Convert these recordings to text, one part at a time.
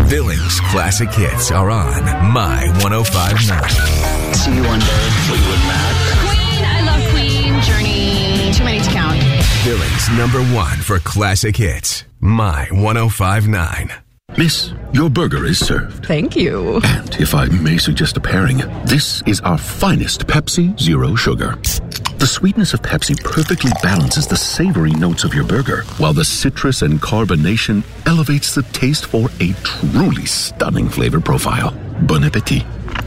Billings Classic Hits are on My 105.9. See you one day, Fleetwood Mac. Queen, I love Queen. Journey, too many to count. Billings #1 for Classic Hits, My 105.9. Miss, your burger is served. Thank you. And if I may suggest a pairing, this is our finest Pepsi Zero Sugar. The sweetness of Pepsi perfectly balances the savory notes of your burger, while the citrus and carbonation elevates the taste for a truly stunning flavor profile. Bon appetit.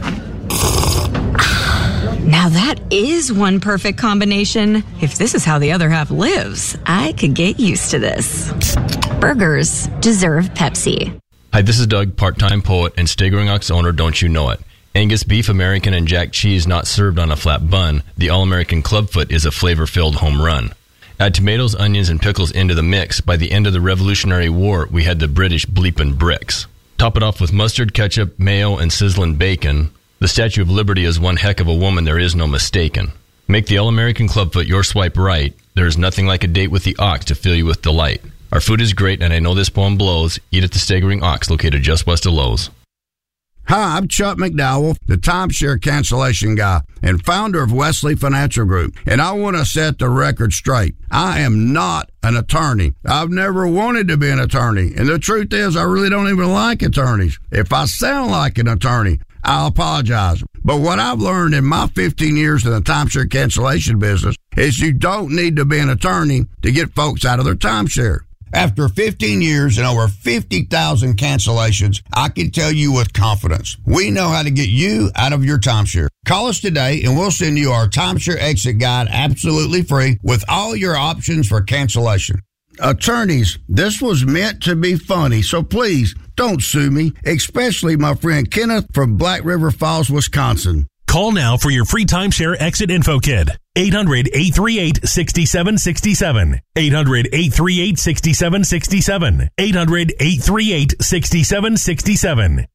Now that is one perfect combination. If this is how the other half lives, I could get used to this. Burgers deserve Pepsi. Hi, this is Doug, part-time poet and Staggering Ox owner, Don't You Know It. Angus beef, American, and Jack cheese not served on a flat bun. The All-American Clubfoot is a flavor-filled home run. Add tomatoes, onions, and pickles into the mix. By the end of the Revolutionary War, we had the British bleeping bricks. Top it off with mustard, ketchup, mayo, and sizzling bacon. The Statue of Liberty is one heck of a woman, there is no mistaken. Make the All-American Clubfoot your swipe right. There is nothing like a date with the Ox to fill you with delight. Our food is great, and I know this poem blows. Eat at the Staggering Ox, located just west of Lowe's. Hi, I'm Chuck McDowell, the timeshare cancellation guy and founder of Wesley Financial Group, and I want to set the record straight. I am not an attorney. I've never wanted to be an attorney, and the truth is I really don't even like attorneys. If I sound like an attorney, I'll apologize. But what I've learned in my 15 years in the timeshare cancellation business is you don't need to be an attorney to get folks out of their timeshare. After 15 years and over 50,000 cancellations, I can tell you with confidence, we know how to get you out of your timeshare. Call us today and we'll send you our timeshare exit guide absolutely free with all your options for cancellation. Attorneys, this was meant to be funny, so please don't sue me, especially my friend Kenneth from Black River Falls, Wisconsin. Call now for your free timeshare exit info kit. 800-838-6767. 800-838-6767. 800-838-6767.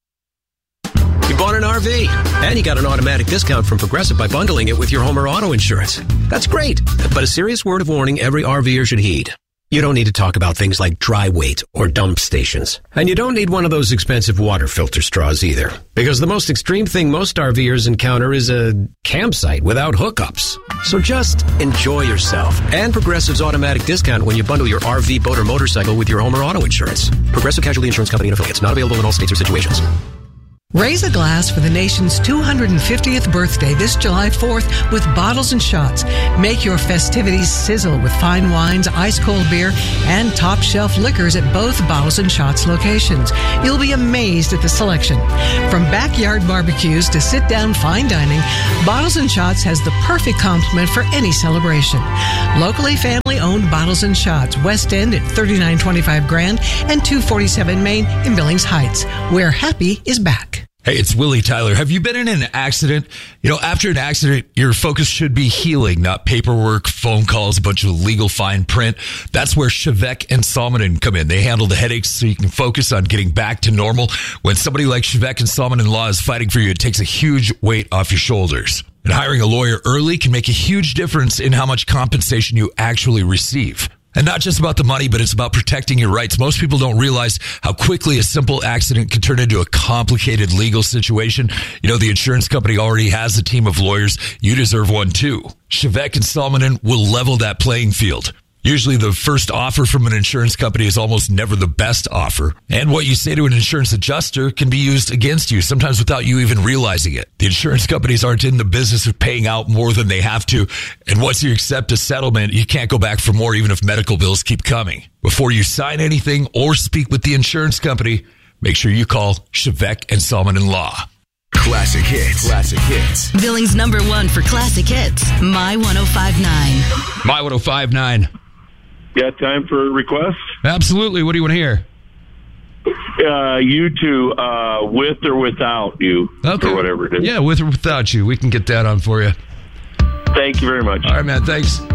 You bought an RV, and you got an automatic discount from Progressive by bundling it with your home or auto insurance. That's great, but a serious word of warning every RVer should heed. You don't need to talk about things like dry weight or dump stations. And you don't need one of those expensive water filter straws either. Because the most extreme thing most RVers encounter is a campsite without hookups. So just enjoy yourself. And Progressive's automatic discount when you bundle your RV, boat, or motorcycle with your home or auto insurance. Progressive Casualty Insurance Company and affiliates. Not available in all states or situations. Raise a glass for the nation's 250th birthday this July 4th with Bottles and Shots. Make your festivities sizzle with fine wines, ice-cold beer, and top-shelf liquors at both Bottles and Shots locations. You'll be amazed at the selection. From backyard barbecues to sit-down fine dining, Bottles and Shots has the perfect complement for any celebration. Locally family-owned Bottles and Shots, West End at 3925 Grand and 247 Main in Billings Heights, where happy is back. Hey, it's Willie Tyler. Have you been in an accident? You know, after an accident, your focus should be healing, not paperwork, phone calls, a bunch of legal fine print. That's where Shevek and Salmonen come in. They handle the headaches so you can focus on getting back to normal. When somebody like Shevek and Salmonen Law is fighting for you, it takes a huge weight off your shoulders. And hiring a lawyer early can make a huge difference in how much compensation you actually receive. And not just about the money, but it's about protecting your rights. Most people don't realize how quickly a simple accident can turn into a complicated legal situation. You know, the insurance company already has a team of lawyers. You deserve one too. Shevek and Salmonen will level that playing field. Usually the first offer from an insurance company is almost never the best offer. And what you say to an insurance adjuster can be used against you, sometimes without you even realizing it. The insurance companies aren't in the business of paying out more than they have to. And once you accept a settlement, you can't go back for more even if medical bills keep coming. Before you sign anything or speak with the insurance company, make sure you call Shevek and Salmonen Law. Classic Hits. Classic Hits. Billings #1 for Classic Hits, My 105.9. My 105.9. Got time for requests? Absolutely. What do you want to hear? You two, with or without you, okay. Or whatever it is. Yeah, with or without you. We can get that on for you. Thank you very much. All right, man. Thanks.